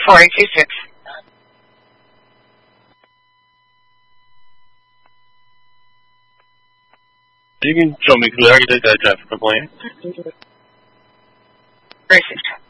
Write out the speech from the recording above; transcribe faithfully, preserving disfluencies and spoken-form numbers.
four eight two six. You can show me because we already did that traffic complaint. Racist.